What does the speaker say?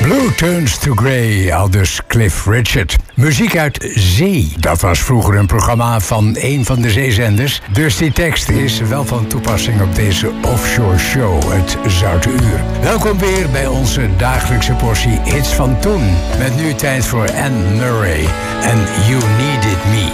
Blue Turns to Grey, aldus Cliff Richard. Muziek uit Zee, dat was vroeger een programma van een van de zeezenders. Dus die tekst is wel van toepassing op deze offshore show, het Zoute Uur. Welkom weer bij onze dagelijkse portie hits van toen. Met nu tijd voor Anne Murray en You Needed Me.